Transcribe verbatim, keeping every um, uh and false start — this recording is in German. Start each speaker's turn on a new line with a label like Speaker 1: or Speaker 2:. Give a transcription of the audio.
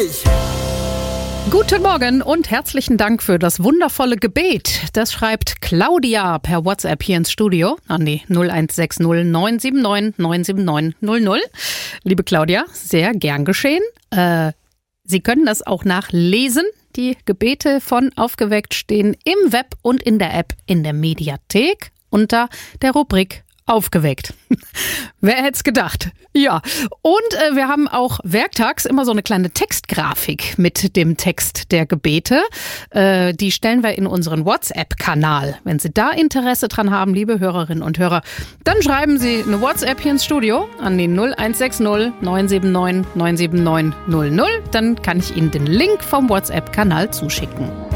Speaker 1: ich.
Speaker 2: Guten Morgen und herzlichen Dank für das wundervolle Gebet. Das schreibt Claudia per WhatsApp hier ins Studio an die null eins sechs null neun sieben neun neun sieben neun null null. Liebe Claudia, sehr gern geschehen. Äh, Sie können das auch nachlesen. Die Gebete von Aufgeweckt stehen im Web und in der App in der Mediathek unter der Rubrik Aufgeweckt. Wer hätte es gedacht? Ja, und äh, wir haben auch werktags immer so eine kleine Textgrafik mit dem Text der Gebete. Äh, die stellen wir in unseren WhatsApp-Kanal. Wenn Sie da Interesse dran haben, liebe Hörerinnen und Hörer, dann schreiben Sie eine WhatsApp hier ins Studio an die null eins sechs null neun sieben neun neun sieben neun null null. Dann kann ich Ihnen den Link vom WhatsApp-Kanal zuschicken.